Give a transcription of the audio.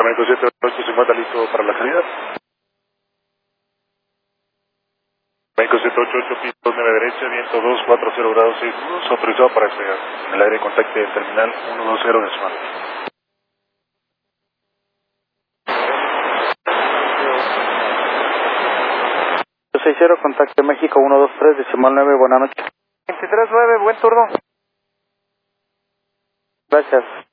México 78850 listo para la salida. México 788, piso 9 derecha, viento 240 grados 6 nudos, autorizado para despegar. En el aire contacte el terminal 120 decimal. 60, contacte México 123, decimal 9, buenas noches. 23-9, buen turno. Gracias.